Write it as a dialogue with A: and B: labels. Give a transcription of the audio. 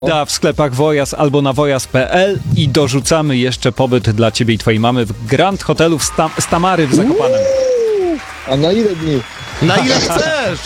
A: Da w sklepach Wojas albo na wojas.pl i dorzucamy jeszcze pobyt dla ciebie i twojej mamy w Grand Hotelu w Stamary w Zakopanem.
B: A na ile dni?
C: Na ile chcesz?